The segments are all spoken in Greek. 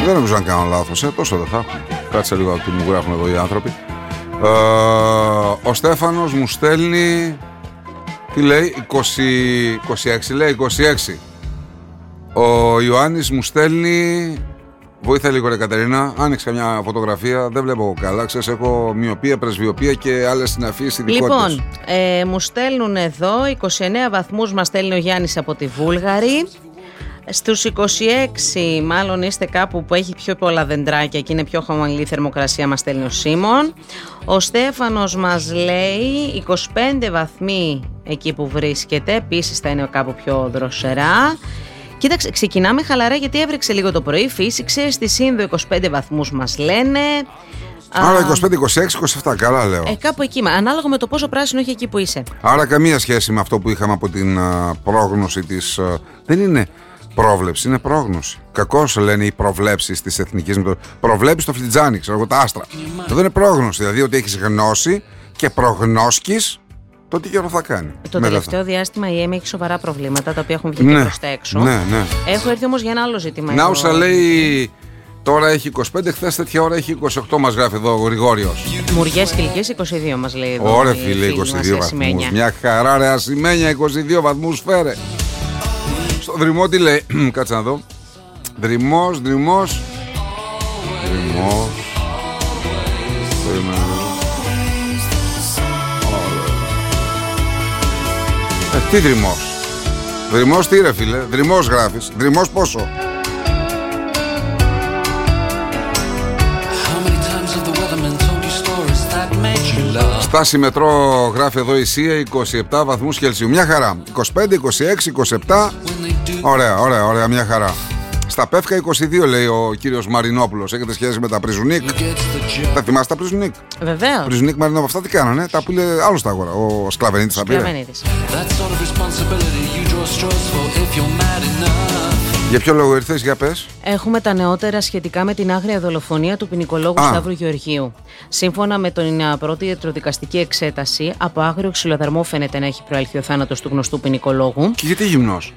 Δεν νομίζω να κάνω λάθος, τόσο δεν θα έχω. Κάτσε λίγο τι μου γράφουν εδώ οι άνθρωποι. Ο Στέφανος μου στέλνει. Τι λέει, 26 λέει, 26. Ο Ιωάννης μου στέλνει. Βοήθα λίγο ρε Κατερίνα, άνοιξε καμιά φωτογραφία. Δεν βλέπω καλά, ξέρεις, έχω μοιοπία, πρεσβειοπία και άλλες συναφείς ειδικότητες. Λοιπόν, μου στέλνουν εδώ 29 βαθμούς, μας στέλνει ο Γιάννης από τη Βούλγαρη. Στους 26 μάλλον είστε κάπου που έχει πιο πολλά δεντράκια και είναι πιο χαμηλή θερμοκρασία, μας στέλνει ο Σίμων. Ο Στέφανος μας λέει 25 βαθμοί εκεί που βρίσκεται, επίσης θα είναι κάπου πιο δροσερά. Κοίταξε, ξεκινάμε χαλαρά γιατί έβρεξε λίγο το πρωί, φύσηξε, στη Σύνδο 25 βαθμούς μας λένε. Άρα 25, 26, 27, καλά λέω. Κάπου εκεί, ανάλογα με το πόσο πράσινο έχει εκεί που είσαι. Άρα καμία σχέση με αυτό που είχαμε από την πρόγνωση της. Δεν είναι πρόβλεψη, είναι πρόγνωση. Κακώς λένε οι προβλέψεις της εθνικής. Προβλέψεις το φλιτζάνι, ξέρω εγώ, τα άστρα. Αυτό δεν είναι πρόγνωση, δηλαδή ότι έχεις γνώση και προγνώσκεις το τι καιρό θα κάνει. Το τελευταίο διάστημα η ΕΜ έχει σοβαρά προβλήματα τα οποία έχουν βγει προς τα έξω. Ναι. Έχω έρθει όμως για ένα άλλο ζήτημα. Νάουσα λέει τώρα έχει 25, χθες τέτοια ώρα έχει 28, μας γράφει εδώ ο Γρηγόριος. Μουριές και ηλικίες 22 μας λέει εδώ. Ωραία φίλε, 22 βαθμούς. Μια χαρά ρε Ασημένια, 22 βαθμούς φέρε. Στο δρυμό τι λέει, κάτσε να δω. Δρυμός. Τι δρυμός. Δρυμός τι ρε φίλε, δρυμός γράφεις. Δρυμός πόσο. Στάση μετρό γράφει εδώ η ΣΥΑ 27 βαθμούς Κελσίου. Μια χαρά. 25, 26, 27. Ωραία, μια χαρά. Στα Πεύκα 22 λέει ο κύριος Μαρινόπουλος. Έχετε σχέση με τα Πριζουνίκ? Τα θυμάστε τα Πριζουνίκ? Βεβαίως. Πριζουνίκ Μαρινόπουλο, αυτά τι κάνανε? Τα πήλε άλλο στα αγορά. Ο Σκλαβενίτης τα πήρε. Για ποιο λόγο ήρθες, για πες? Έχουμε τα νεότερα σχετικά με την άγρια δολοφονία του ποινικολόγου Σταύρου Γεωργίου. Σύμφωνα με την πρώτη ιατροδικαστική εξέταση, από άγριο ξυλοδαρμό φαίνεται να έχει προέλθει ο θάνατος του γνωστού ποινικολόγου. Και γιατί γυμνός?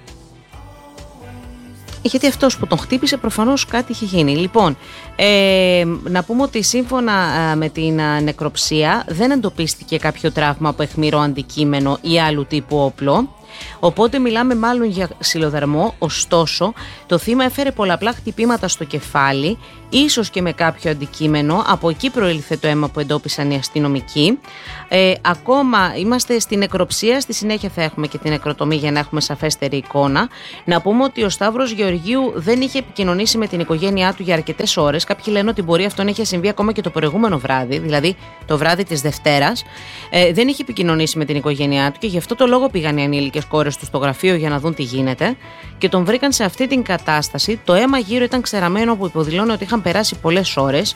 Γιατί αυτός που τον χτύπησε προφανώς κάτι είχε γίνει. Λοιπόν, να πούμε ότι σύμφωνα με την νεκροψία δεν εντοπίστηκε κάποιο τραύμα από αιχμηρό αντικείμενο ή άλλου τύπου όπλο. Οπότε μιλάμε μάλλον για ξυλοδαρμό, ωστόσο το θύμα έφερε πολλαπλά χτυπήματα στο κεφάλι, ίσως και με κάποιο αντικείμενο, από εκεί προήλθε το αίμα που εντόπισαν οι αστυνομικοί. Ακόμα είμαστε στην νεκροψία, στη συνέχεια θα έχουμε και την νεκροτομή για να έχουμε σαφέστερη εικόνα. Να πούμε ότι ο Σταύρος Γεωργίου δεν είχε επικοινωνήσει με την οικογένειά του για αρκετές ώρες. Κάποιοι λένε ότι μπορεί αυτό να είχε συμβεί ακόμα και το προηγούμενο βράδυ, δηλαδή το βράδυ της Δευτέρας. Δεν είχε επικοινωνήσει με την οικογένειά του και γι' αυτό το λόγο πήγαν οι ανήλικες κόρες του στο γραφείο για να δουν τι γίνεται και τον βρήκαν σε αυτή την κατάσταση. Το αίμα γύρω ήταν ξεραμένο, που υποδηλώνει ότι είχαν περάσει πολλές ώρες.